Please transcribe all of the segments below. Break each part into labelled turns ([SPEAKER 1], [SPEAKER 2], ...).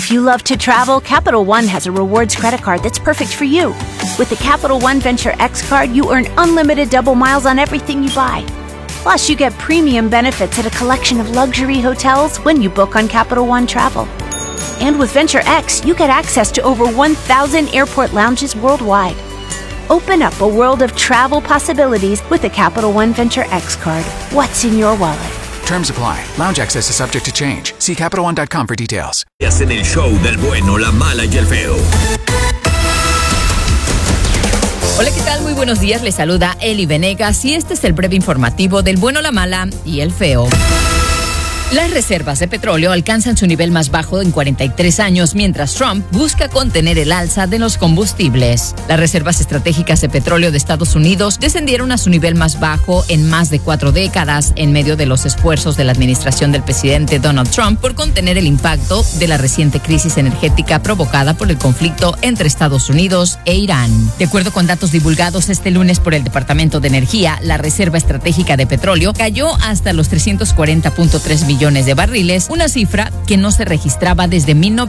[SPEAKER 1] If you love to travel, Capital One has a rewards credit card that's perfect for you. With the Capital One Venture X card, you earn unlimited double miles on everything you buy. Plus, you get premium benefits at a collection of luxury hotels when you book on Capital One Travel. And with Venture X, you get access to over 1,000 airport lounges worldwide. Open up a world of travel possibilities with the Capital One Venture X card. What's in your wallet?
[SPEAKER 2] Terms apply. Lounge access is subject to change. See CapitalOne.com for details.
[SPEAKER 3] En el show del bueno, la mala y el feo.
[SPEAKER 4] Hola, ¿qué tal? Muy buenos días. Les saluda Eli Venegas y este es el breve informativo del bueno, la mala y el feo. Las reservas de petróleo alcanzan su nivel más bajo en 43 años, mientras Trump busca contener el alza de los combustibles. Las reservas estratégicas de petróleo de Estados Unidos descendieron a su nivel más bajo en más de 4 décadas, en medio de los esfuerzos de la administración del presidente Donald Trump por contener el impacto de la reciente crisis energética provocada por el conflicto entre Estados Unidos e Irán. De acuerdo con datos divulgados este lunes por el Departamento de Energía, la reserva estratégica de petróleo cayó hasta los 340.3 millones de barriles, una cifra que no se registraba desde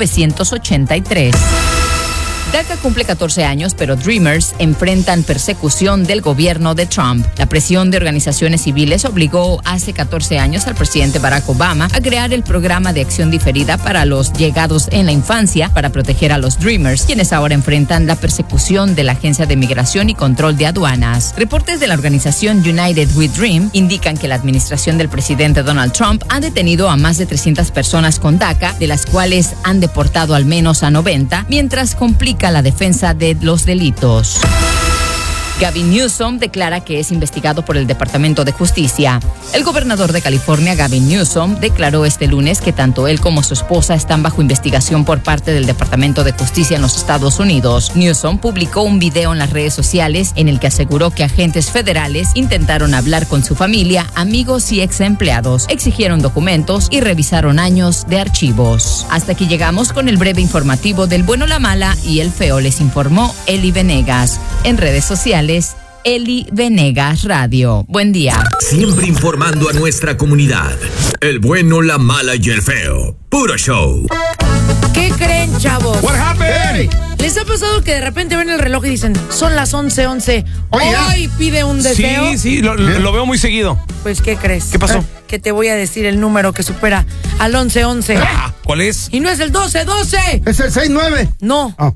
[SPEAKER 4] 1983. DACA cumple 14 años, pero Dreamers enfrentan persecución del gobierno de Trump. La presión de organizaciones civiles obligó hace 14 años al presidente Barack Obama a crear el programa de acción diferida para los llegados en la infancia para proteger a los Dreamers, quienes ahora enfrentan la persecución de la Agencia de Migración y Control de Aduanas. Reportes de la organización United We Dream indican que la administración del presidente Donald Trump ha detenido a más de 300 personas con DACA, de las cuales han deportado al menos a 90, mientras complica la defensa de los delitos. Gavin Newsom declara que es investigado por el Departamento de Justicia. El gobernador de California, Gavin Newsom, declaró este lunes que tanto él como su esposa están bajo investigación por parte del Departamento de Justicia en los Estados Unidos. Newsom publicó un video en las redes sociales en el que aseguró que agentes federales intentaron hablar con su familia, amigos y ex empleados, exigieron documentos y revisaron años de archivos. Hasta aquí llegamos con el breve informativo del bueno, la mala y el feo. Les informó Eli Venegas. En redes sociales, Eli Venegas Radio. Buen día.
[SPEAKER 3] Siempre informando a nuestra comunidad. El bueno, la mala y el feo. Puro show.
[SPEAKER 5] ¿Qué creen, chavos?
[SPEAKER 6] What happened?
[SPEAKER 5] ¿Les ha pasado que de repente ven el reloj y dicen, son las 11:11? Hoy pide un deseo.
[SPEAKER 6] Sí, lo veo muy seguido.
[SPEAKER 5] Pues, ¿qué crees?
[SPEAKER 6] ¿Qué pasó?
[SPEAKER 5] Que te voy a decir el número que supera al 11:11.
[SPEAKER 6] ¿Cuál es?
[SPEAKER 5] Y no es el 12:12.
[SPEAKER 7] Es el 6-9.
[SPEAKER 5] No.
[SPEAKER 7] Oh.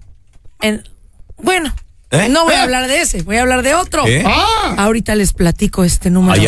[SPEAKER 5] Bueno. No voy a hablar de ese, voy a hablar de otro.
[SPEAKER 6] ¿Eh?
[SPEAKER 5] Ahorita les platico este número.